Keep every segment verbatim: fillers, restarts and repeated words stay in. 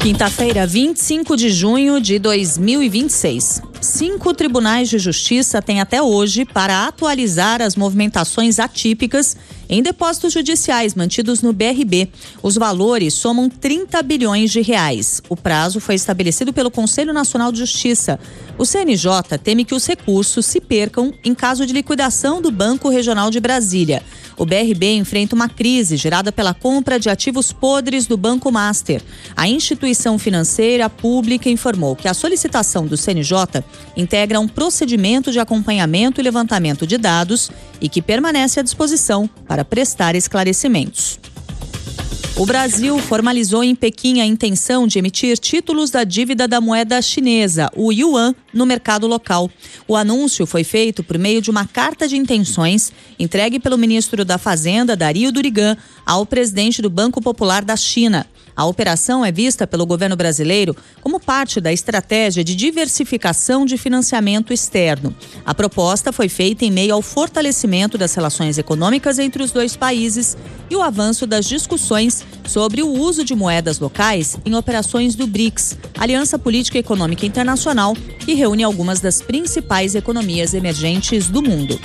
Quinta-feira, vinte e cinco de junho de dois mil e vinte e seis. Cinco tribunais de justiça têm até hoje para atualizar as movimentações atípicas em depósitos judiciais mantidos no B R B. Os valores somam trinta bilhões de reais. O prazo foi estabelecido pelo Conselho Nacional de Justiça. O C N J teme que os recursos se percam em caso de liquidação do Banco Regional de Brasília. O B R B enfrenta uma crise gerada pela compra de ativos podres do Banco Master. A instituição financeira pública informou que a solicitação do C N J integra um procedimento de acompanhamento e levantamento de dados e que permanece à disposição para prestar esclarecimentos. O Brasil formalizou em Pequim a intenção de emitir títulos da dívida da moeda chinesa, o yuan, no mercado local. O anúncio foi feito por meio de uma carta de intenções entregue pelo ministro da Fazenda, Dario Durigan, ao presidente do Banco Popular da China. A operação é vista pelo governo brasileiro como parte da estratégia de diversificação de financiamento externo. A proposta foi feita em meio ao fortalecimento das relações econômicas entre os dois países e o avanço das discussões sobre o uso de moedas locais em operações do BRICS, Aliança Política e Econômica Internacional, que reúne algumas das principais economias emergentes do mundo.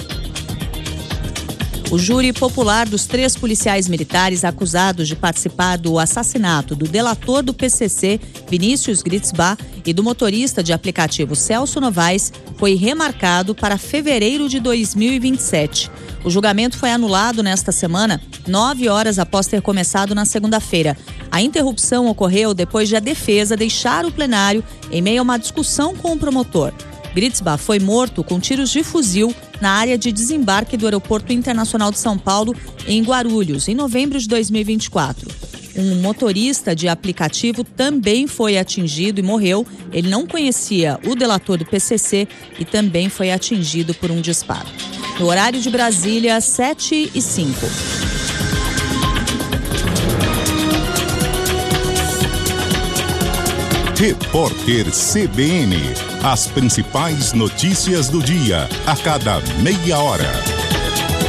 O júri popular dos três policiais militares acusados de participar do assassinato do delator do P C C, Vinícius Gritzbach, e do motorista de aplicativo Celso Novaes foi remarcado para fevereiro de dois mil e vinte e sete. O julgamento foi anulado nesta semana, nove horas após ter começado na segunda-feira. A interrupção ocorreu depois de a defesa deixar o plenário em meio a uma discussão com o promotor. Gritzbach foi morto com tiros de fuzil na área de desembarque do Aeroporto Internacional de São Paulo, em Guarulhos, em novembro de dois mil e vinte e quatro. Um motorista de aplicativo também foi atingido e morreu. Ele não conhecia o delator do P C C e também foi atingido por um disparo. No horário de Brasília, sete e cinco. Repórter C B N. As principais notícias do dia, a cada meia hora.